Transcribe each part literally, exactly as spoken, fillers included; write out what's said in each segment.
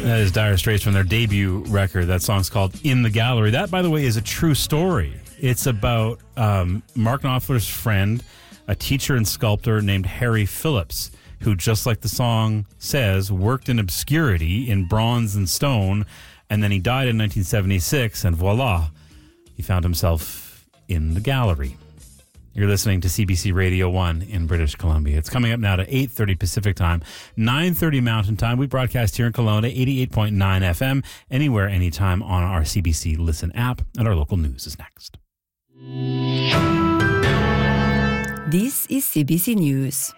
That is Dire Straits from their debut record. That song's called In the Gallery. That, by the way, is a true story. It's about um, Mark Knopfler's friend, a teacher and sculptor named Harry Phillips, who, just like the song says, worked in obscurity in bronze and stone, and then he died in nineteen seventy-six, and voila, he found himself in the gallery. You're listening to C B C Radio one in British Columbia. It's coming up now to eight thirty Pacific Time, nine thirty Mountain Time. We broadcast here in Kelowna, eighty-eight point nine F M, anywhere, anytime on our C B C Listen app, and our local news is next. This is C B C News.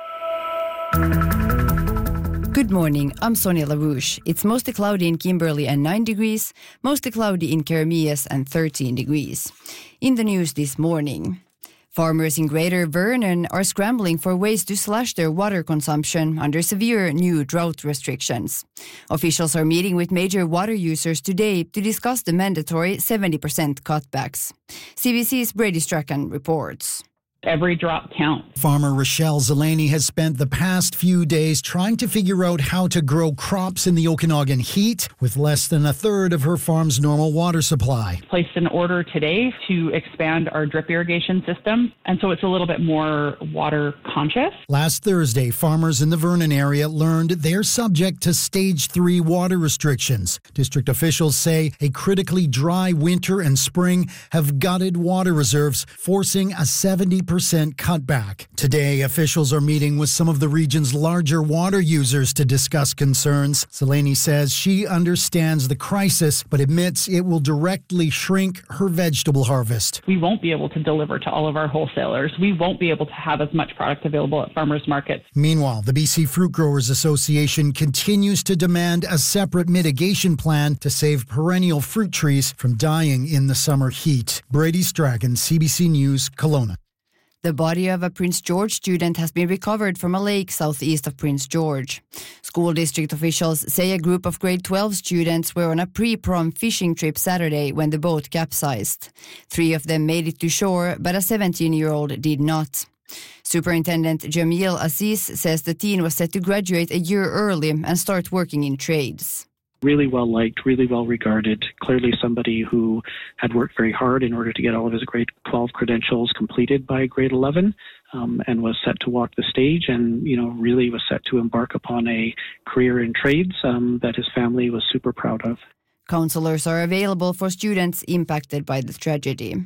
Good morning, I'm Sonia LaRouche. It's mostly cloudy in Kimberley and nine degrees, mostly cloudy in Keremeos and thirteen degrees. In the news this morning, farmers in Greater Vernon are scrambling for ways to slash their water consumption under severe new drought restrictions. Officials are meeting with major water users today to discuss the mandatory seventy percent cutbacks. C B C's Brady Strachan reports. Every drop counts. Farmer Rochelle Zeleny has spent the past few days trying to figure out how to grow crops in the Okanagan heat with less than a third of her farm's normal water supply. Placed an order today to expand our drip irrigation system, and so it's a little bit more water conscious. Last Thursday, farmers in the Vernon area learned they're subject to stage three water restrictions. District officials say a critically dry winter and spring have gutted water reserves, forcing a seventy percent cutback. Today, officials are meeting with some of the region's larger water users to discuss concerns. Zeleny says she understands the crisis, but admits it will directly shrink her vegetable harvest. We won't be able to deliver to all of our wholesalers. We won't be able to have as much product available at farmers markets. Meanwhile, the B C Fruit Growers Association continues to demand a separate mitigation plan to save perennial fruit trees from dying in the summer heat. Brady Strachan, C B C News, Kelowna. The body of a Prince George student has been recovered from a lake southeast of Prince George. School district officials say a group of grade twelve students were on a pre-prom fishing trip Saturday when the boat capsized. Three of them made it to shore, but a seventeen-year-old did not. Superintendent Jamil Aziz says the teen was set to graduate a year early and start working in trades. Really well liked, really well regarded, clearly somebody who had worked very hard in order to get all of his grade twelve credentials completed by grade eleven, um, and was set to walk the stage and, you know, really was set to embark upon a career in trades um, that his family was super proud of. Counselors are available for students impacted by the tragedy.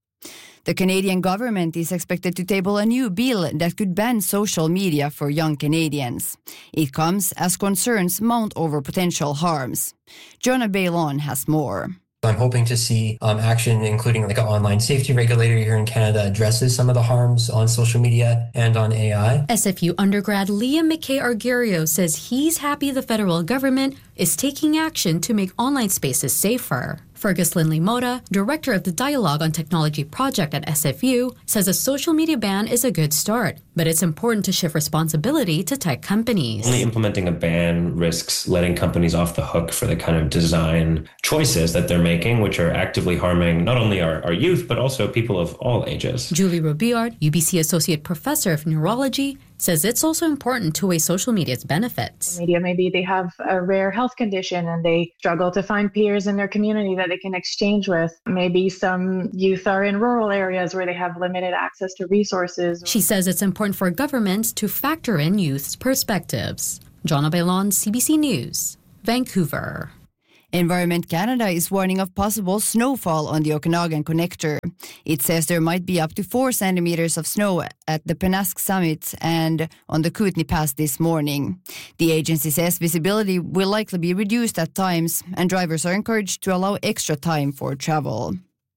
The Canadian government is expected to table a new bill that could ban social media for young Canadians. It comes as concerns mount over potential harms. Jonah Bailon has more. I'm hoping to see um, action, including like an online safety regulator here in Canada, addresses some of the harms on social media and on A I. S F U undergrad Liam McKay-Argerio says he's happy the federal government is taking action to make online spaces safer. Fergus Lindley-Mota, director of the Dialogue on Technology project at S F U, says a social media ban is a good start, but it's important to shift responsibility to tech companies. Only implementing a ban risks letting companies off the hook for the kind of design choices that they're making, which are actively harming not only our, our youth, but also people of all ages. Julie Robillard, U B C Associate Professor of Neurology, says it's also important to weigh social media's benefits. Media, maybe they have a rare health condition and they struggle to find peers in their community that they can exchange with. Maybe some youth are in rural areas where they have limited access to resources. She says it's important for governments to factor in youth's perspectives. Jonna Bailon, C B C News, Vancouver. Environment Canada is warning of possible snowfall on the Okanagan Connector. It says there might be up to four centimeters of snow at the Penasque Summit and on the Kootenay Pass this morning. The agency says visibility will likely be reduced at times, and drivers are encouraged to allow extra time for travel.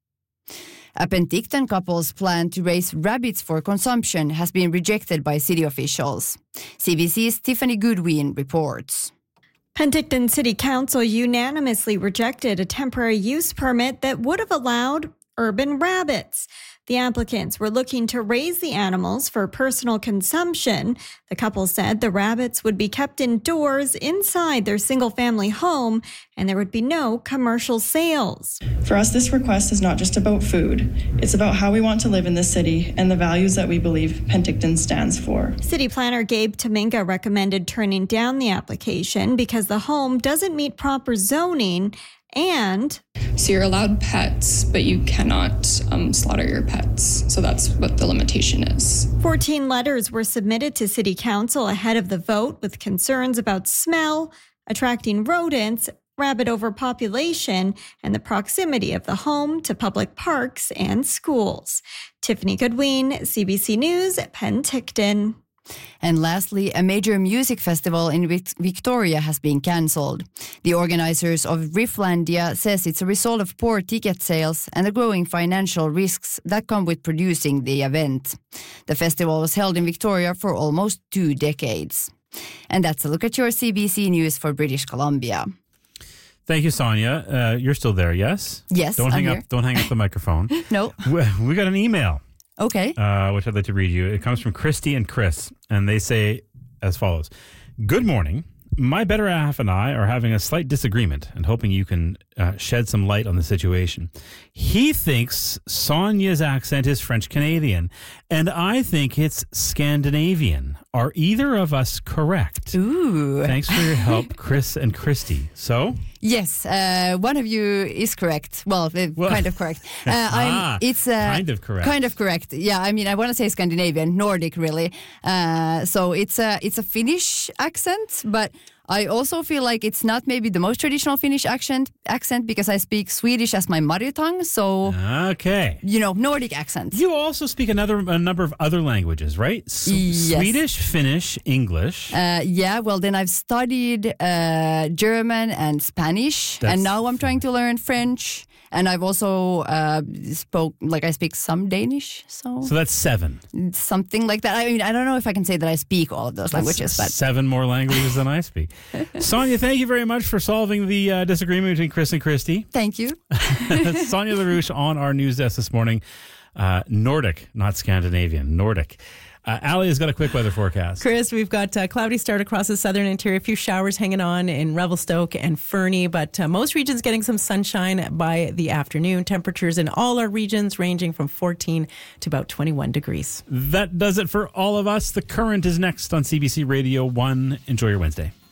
A Penticton couple's plan to raise rabbits for consumption has been rejected by city officials. C B C's Tiffany Goodwin reports. Penticton City Council unanimously rejected a temporary use permit that would have allowed urban rabbits. The applicants were looking to raise the animals for personal consumption. The couple said the rabbits would be kept indoors inside their single-family home, and there would be no commercial sales. For us, this request is not just about food. It's about how we want to live in this city and the values that we believe Penticton stands for. City planner Gabe Tominga recommended turning down the application because the home doesn't meet proper zoning and... So you're allowed pets, but you cannot um, slaughter your pets. So that's what the limitation is. fourteen letters were submitted to City Council ahead of the vote with concerns about smell, attracting rodents, rabbit overpopulation, and the proximity of the home to public parks and schools. Tiffany Goodwin, C B C News, Penticton. And lastly, a major music festival in Vic- Victoria has been cancelled. The organizers of Rifflandia says it's a result of poor ticket sales and the growing financial risks that come with producing the event. The festival was held in Victoria for almost two decades. And that's a look at your C B C News for British Columbia. Thank you, Sonia. Uh, you're still there, yes? Yes, Don't I'm hang here. up. Don't hang up the microphone. No. We, we got an email. Okay. Uh, which I'd like to read you. It comes from Christy and Chris, and they say as follows. Good morning. My better half and I are having a slight disagreement and hoping you can uh, shed some light on the situation. He thinks Sonia's accent is French-Canadian, and I think it's Scandinavian. Are either of us correct? Ooh. Thanks for your help, Chris and Christy. So? Yes, uh, one of you is correct. Well, uh, Well- kind of correct. Uh, I'm, Ah, it's uh, kind of correct. Kind of correct. Yeah, I mean, I want to say Scandinavian, Nordic, really. Uh, so it's a it's a Finnish accent, but I also feel like it's not maybe the most traditional Finnish accent accent because I speak Swedish as my mother tongue. So Okay. you know, Nordic accent. You also speak another a number of other languages, right? S- Yes. Swedish, Finnish, English. Uh, yeah, well, then I've studied uh, German and Spanish, That's and now I'm trying to learn French. And I've also uh, spoke, like I speak some Danish, so, So that's seven. something like that. I mean, I don't know if I can say that I speak all of those That's languages, but seven more languages than I speak. Sonia, thank you very much for solving the uh, disagreement between Chris and Christy. thank you. Sonia LaRouche on our news desk this morning. Uh, Nordic, not Scandinavian. Nordic. Uh, Allie has got a quick weather forecast. Chris, we've got a cloudy start across the southern interior. A few showers hanging on in Revelstoke and Fernie, but uh, most regions getting some sunshine by the afternoon. Temperatures in all our regions ranging from fourteen to about twenty-one degrees. That does it for all of us. The Current is next on C B C Radio one. Enjoy your Wednesday.